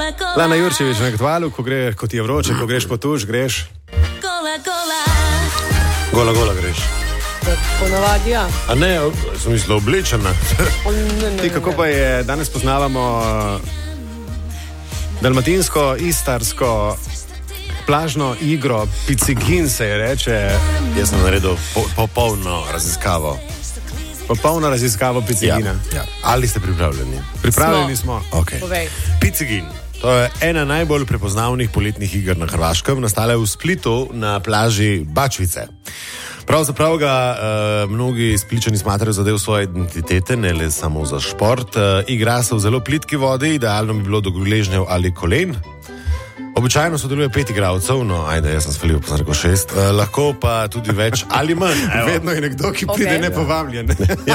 Lana Jurčević na Aktualu, ko ti je vroče, ko greš po tuš, greš. Gola greš. Ponavadi, ja. A ne, sem mislila oblečena. Ti, kako pa je, danes poznavamo dalmatinsko, istarsko plažno igro Picigin, se je reče. Jaz sem naredil popolno raziskavo. Popolno raziskavo Picigina. Ja. Ali ste pripravljeni? Pripravljeni smo. Okay. Picigin. To je ena najbolj prepoznavnih poletnih iger na Hrvaškem, nastala je v Splitu na plaži Bačvice. Pravzaprav ga mnogi Spličani smatrajo za del svoje identitete, ne le samo za šport. Igra se v zelo plitki vodi, idealno bi bilo do gležnjev ali kolen. Običajno sodeluje 5 igralcev, no, ajde, jaz sem spalil, pa sem rekel 6, lahko pa tudi več ali manj. Vedno je nekdo, ki pride nepovabljen.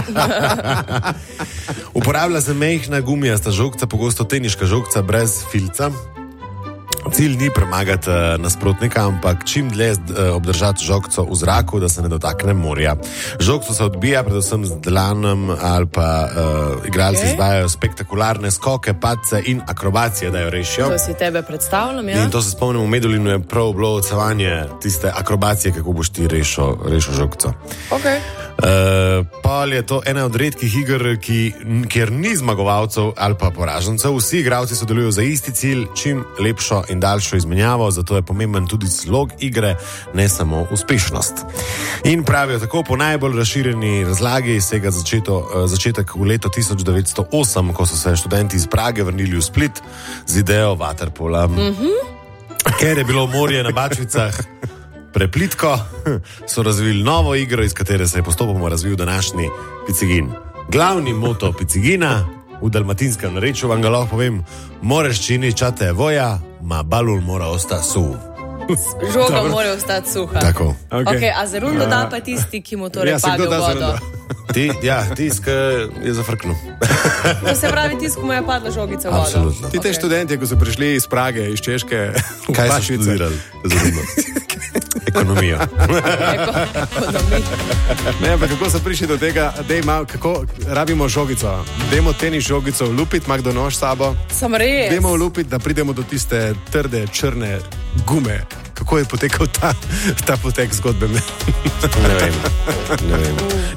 Uporablja se mehna gumijasta žogca, pogosto teniška žogca brez filca. Cilj ni premagati nasprotnika, ampak čim dlje obdržati žogco v zraku, da se ne dotakne morja. Žogco se odbija predvsem z dlanom ali pa igralci izvajajo spektakularne skoke, padce in akrobacije, da jo rešijo. To si tebe predstavljam, ja. In to se spomnim, v Medulinu je prav bilo odsevanje tiste akrobacije, kako boš ti rešil žogco. Pol je to ena od redkih iger, kjer ni zmagovalcev ali pa poražencev. Vsi igralci sodelujo za isti cilj, čim lepšo in daljšo izmenjavo, zato je pomemben tudi slog igre, ne samo uspešnost. In pravijo tako, po najbolj razširjeni razlagi sega začetek v leto 1908, ko so se študenti iz Prage vrnili v Split z idejo vaterpola. Ker je bilo morje na Bačvicah preplitko, so razvili novo igro, iz katere se je postopoma razvil današnji Picigin. Glavni moto Picigina v dalmatinskem narečju, vam ga lahko povem, moreš čini čate voja, ma balul mora ostati suh. Žoga mora ostati suha. Tako. A za rundo da pa tisti, ki mu torej pade v vodo. Tisk je zafrknul. To se pravi, tisk mu je padla žogica v vodo. Absolutno. Ti te študenti, ko so prišli iz Prage, iz Češke, kaj so študirali? Ekonomijo. Ne, ampak kako so prišli do tega, kako rabimo žogico? Dajmo tenis žogico lupiti, ima kdo nož sabo. Sem res. Dajmo lupiti, da pridemo do tiste trde, črne gume. Kako je potekal ta potek zgodbe? Ne vem.